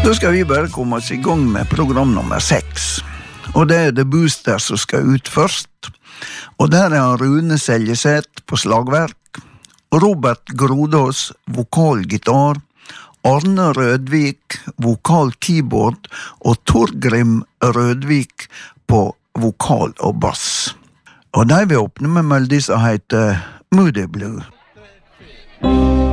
Da skal vi bare komme oss i gang med program nummer 6. Og det The Booster som skal ut først. Og der Rune Seljeseth på slagverk, Robert Grodås vokalgitar, Arne Rødvik vokal-keyboard og Torgrim Rødvik på vokal og bass. Og de vil åpne med melodi som heter Moody Blue.